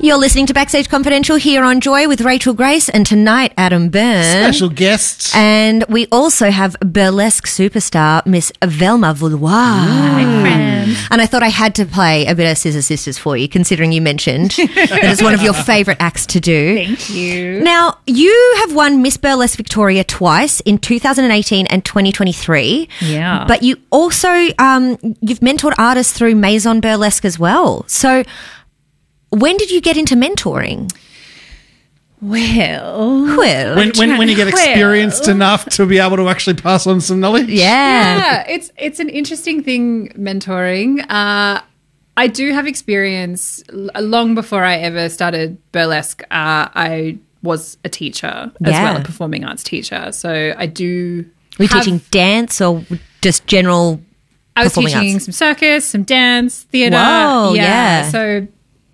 You're listening to Backstage Confidential here on Joy with Rachel Grace and tonight Adam Byrne. Special guests. And we also have burlesque superstar Miss Velma Vouloir. Hi, friends. And I thought I had to play a bit of Scissor Sisters for you, considering you mentioned that it's one of your favourite acts to do. Thank you. Now, you have won Miss Burlesque Victoria twice in 2018 and 2023. Yeah. But you also, you've mentored artists through Maison Burlesque as well. So when did you get into mentoring? Well, When you get experienced enough to be able to actually pass on some knowledge. Yeah. it's an interesting thing, mentoring. I do have experience. Long before I ever started burlesque, I was a teacher as well, a performing arts teacher. So I do. Were you teaching dance or just general I was performing teaching arts? some circus, some dance, theatre. Whoa, yeah. So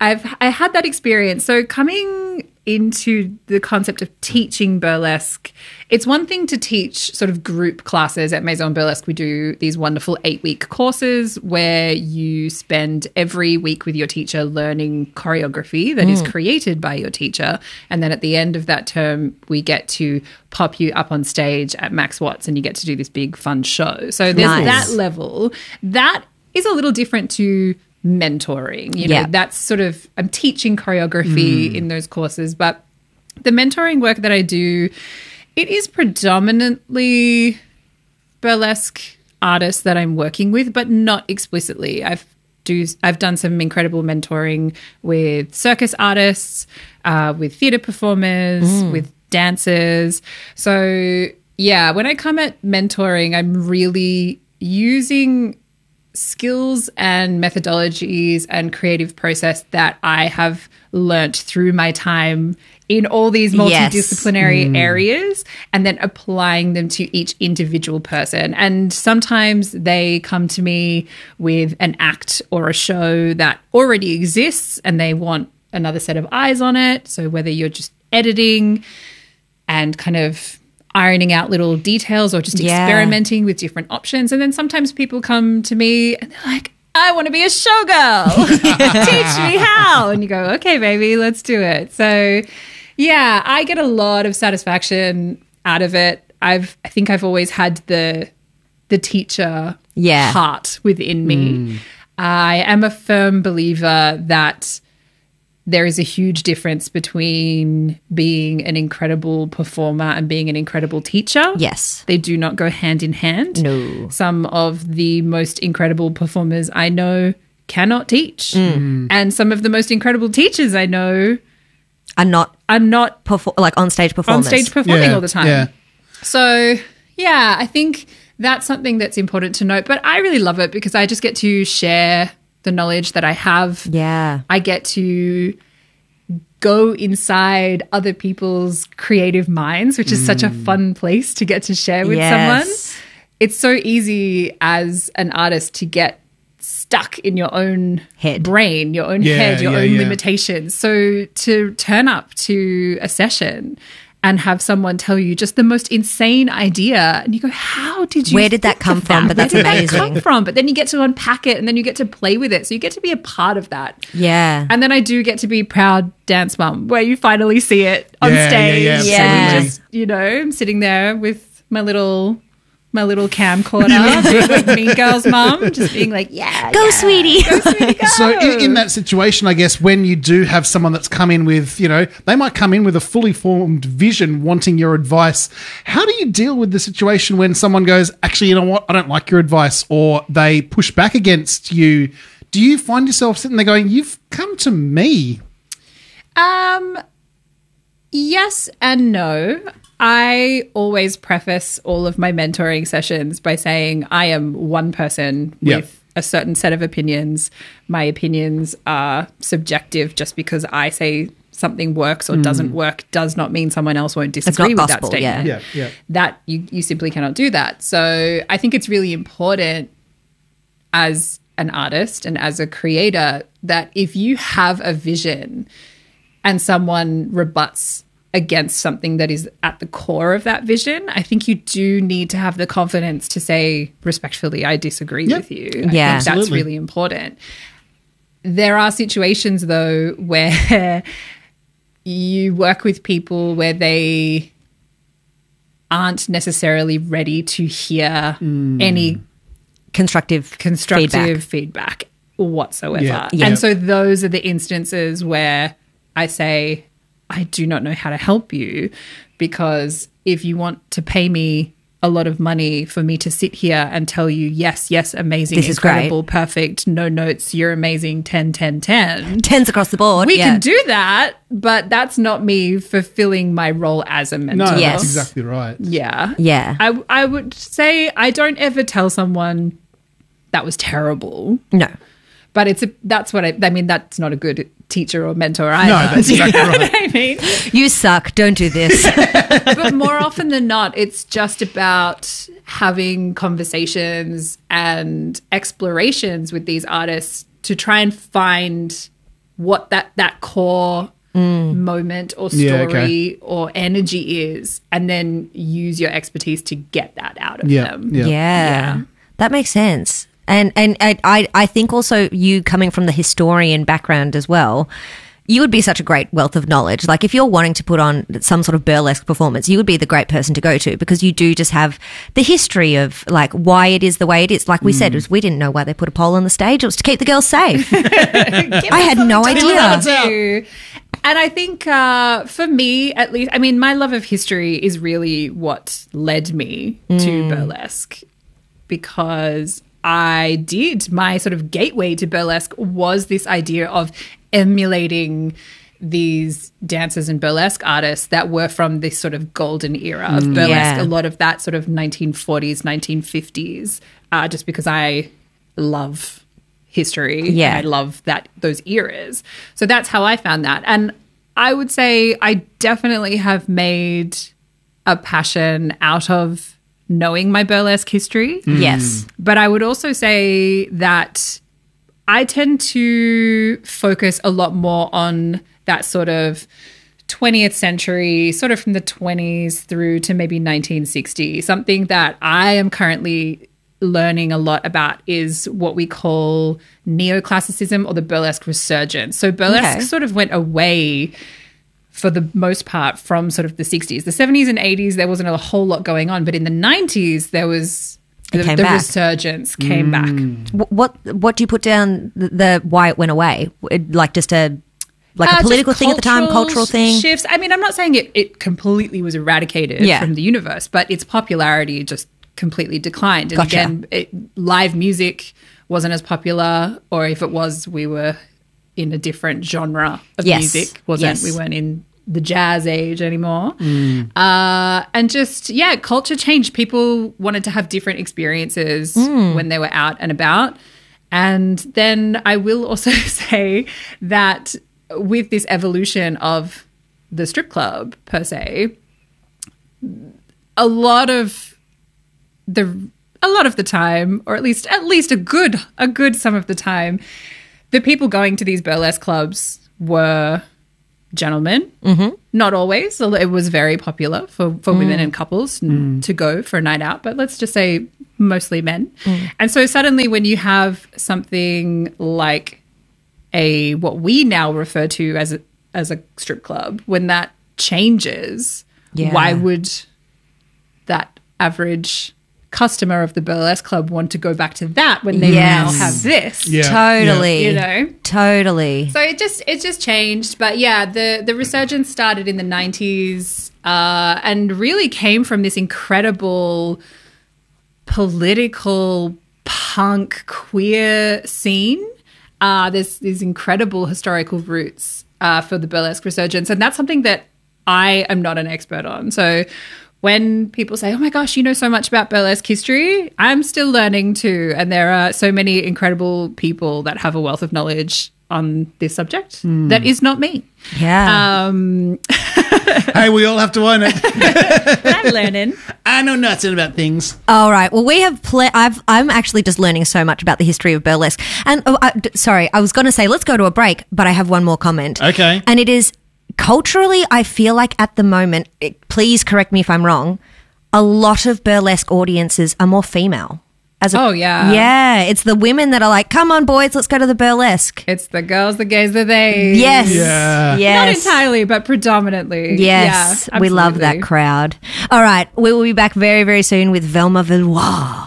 I had that experience. So coming into the concept of teaching burlesque, it's one thing to teach sort of group classes. At Maison Burlesque, we do these wonderful 8-week courses where you spend every week with your teacher learning choreography that is created by your teacher. And then at the end of that term, we get to pop you up on stage at Max Watts and you get to do this big fun show. So there's Nice. that level. That is a little different to mentoring. You know, that's sort of, I'm teaching choreography in those courses, but the mentoring work that I do, it is predominantly burlesque artists that I'm working with, but not explicitly. I've done some incredible mentoring with circus artists, with theatre performers, with dancers. So yeah, when I come at mentoring, I'm really using skills and methodologies and creative process that I have learnt through my time in all these multidisciplinary areas and then applying them to each individual person. And sometimes they come to me with an act or a show that already exists and they want another set of eyes on it. So whether you're just editing and kind of ironing out little details or just experimenting with different options. And then sometimes people come to me and they're like, I want to be a showgirl. Teach me how. And you go, okay, baby, let's do it. So yeah, I get a lot of satisfaction out of it. I think I've always had the teacher heart within me. I am a firm believer that there is a huge difference between being an incredible performer and being an incredible teacher. Yes. They do not go hand in hand. No. Some of the most incredible performers I know cannot teach. And some of the most incredible teachers I know Are not like on stage performers. on stage performing all the time. Yeah. So, yeah, I think that's something that's important to note. But I really love it because I just get to share the knowledge that I have. Yeah. I get to go inside other people's creative minds, which is such a fun place to get to share with someone. It's so easy as an artist to get stuck in your own brain, your own head, your own limitations. So to turn up to a session and have someone tell you just the most insane idea and you go, how did you Where did that think come of from? But that's Where did amazing. that come from? But then you get to unpack it and then you get to play with it. So you get to be a part of that. Yeah. And then I do get to be proud dance mum where you finally see it on stage. Yeah. And just, you know, I'm sitting there with my little camcorder, being like Mean Girls mum, just being like, Go, sweetie. go, sweetie, go. So in that situation, I guess, when you do have someone that's come in with, you know, they might come in with a fully formed vision wanting your advice. How do you deal with the situation when someone goes, actually, you know what, I don't like your advice, or they push back against you? Do you find yourself sitting there going, you've come to me? Yes and no. I always preface all of my mentoring sessions by saying I am one person with a certain set of opinions. My opinions are subjective. Just because I say something works or doesn't work does not mean someone else won't disagree with gospel, that statement. Yeah. That you simply cannot do that. So I think it's really important as an artist and as a creator that if you have a vision and someone rebuts against something that is at the core of that vision, I think you do need to have the confidence to say respectfully, I disagree with you. I think Yeah. that's Absolutely. really important. there are situations, though, where you work with people where they aren't necessarily ready to hear any constructive feedback whatsoever. Yeah. And so those are the instances where I say, I do not know how to help you, because if you want to pay me a lot of money for me to sit here and tell you, yes, amazing, This is incredible, perfect, no notes, you're amazing, 10, 10, 10. 10s across the board. We can do that, but that's not me fulfilling my role as a mentor. No, Yes. that's exactly right. Yeah. Yeah. I would say I don't ever tell someone that was terrible, No. but that's not a good teacher or mentor either. No, that's exactly You know right. what I mean? You suck. Don't do this. But more often than not, it's just about having conversations and explorations with these artists to try and find what that core moment or story Yeah, okay. or energy is, and then use your expertise to get that out of Yeah, them. yeah. Yeah. That makes sense. And I think also you coming from the historian background as well, you would be such a great wealth of knowledge. Like if you're wanting to put on some sort of burlesque performance, you would be the great person to go to, because you do just have the history of like why it is the way it is. Like we said, we didn't know why they put a pole on the stage. It was to keep the girls safe. I had no idea. And I think for me, at least, I mean, my love of history is really what led me to burlesque, because my sort of gateway to burlesque was this idea of emulating these dancers and burlesque artists that were from this sort of golden era of burlesque. Yeah. A lot of that sort of 1940s, 1950s, just because I love history. Yeah. And I love those eras. So that's how I found that. And I would say I definitely have made a passion out of knowing my burlesque history. Yes. But I would also say that I tend to focus a lot more on that sort of 20th century, sort of from the 20s through to maybe 1960. Something that I am currently learning a lot about is what we call neoclassicism, or the burlesque resurgence. So burlesque sort of went away for the most part from sort of the 60s. The 70s and 80s, there wasn't a whole lot going on. But in the 90s, there was the resurgence came back. What do you put down the why it went away? Like just a political thing at the time, cultural thing? Shifts. I mean, I'm not saying it completely was eradicated from the universe, but its popularity just completely declined. And Gotcha. again, live music wasn't as popular, or if it was, we were in a different genre of music. We weren't in the jazz age anymore. And just, culture changed. People wanted to have different experiences when they were out and about. And then I will also say that with this evolution of the strip club per se, a lot of the time, or at least a good some of the time, the people going to these burlesque clubs were gentlemen. Not always. It was very popular for women and couples to go for a night out, but let's just say mostly men. And so suddenly when you have something like what we now refer to as a strip club, when that changes, why would that average customer of the burlesque club want to go back to that when they now have this? Totally. You know? Totally. So it just changed. But yeah, the resurgence started in the 90s and really came from this incredible political punk queer scene. There's these incredible historical roots for the burlesque resurgence. And that's something that I am not an expert on. So when people say, oh my gosh, you know so much about burlesque history, I'm still learning too. And there are so many incredible people that have a wealth of knowledge on this subject. That is not me. Yeah. Hey, we all have to own it. I'm learning. I know nothing about things. All right. Well, we have. I'm actually just learning so much about the history of burlesque. And sorry, I was going to say let's go to a break, but I have one more comment. Okay. And it is culturally, I feel like at the moment, please correct me if I'm wrong, a lot of burlesque audiences are more female. Yeah, it's the women that are like, come on, boys, let's go to the burlesque. It's the girls, the gays, the they. Yes. Yeah. Yes. Not entirely, but predominantly. Yes. Yeah, we love that crowd. All right. We will be back very, very soon with Velma Villois.